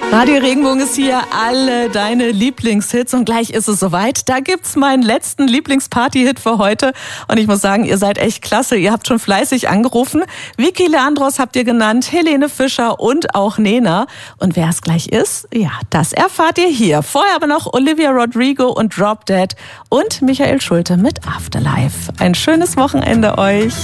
Radio Regenbogen ist hier, alle deine Lieblingshits und gleich ist es soweit. Da gibt's meinen letzten Lieblingsparty-Hit für heute und ich muss sagen, ihr seid echt klasse. Ihr habt schon fleißig angerufen. Vicky Leandros habt ihr genannt, Helene Fischer und auch Nena. Und wer es gleich ist, ja, das erfahrt ihr hier. Vorher aber noch Olivia Rodrigo und Drop Dead und Michael Schulte mit Afterlife. Ein schönes Wochenende euch.